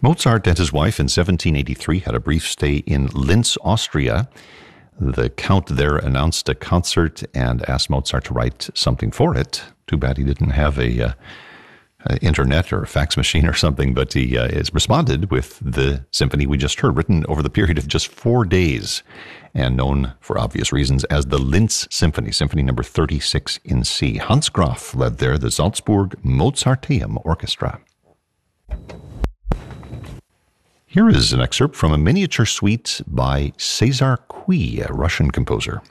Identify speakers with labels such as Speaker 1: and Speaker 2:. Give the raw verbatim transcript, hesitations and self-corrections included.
Speaker 1: Mozart and his wife in seventeen eighty-three had a brief stay in Linz, Austria. The Count there announced a concert and asked Mozart to write something for it. Too bad he didn't have a, uh, a internet or a fax machine or something, but he uh, has responded with the symphony we just heard, written over the period of just four days and known for obvious reasons as the Linz Symphony, Symphony number thirty-six in C. Hans Graf led there the Salzburg Mozarteum Orchestra. Here is an excerpt from a miniature suite by Cesar Cui, a Russian composer.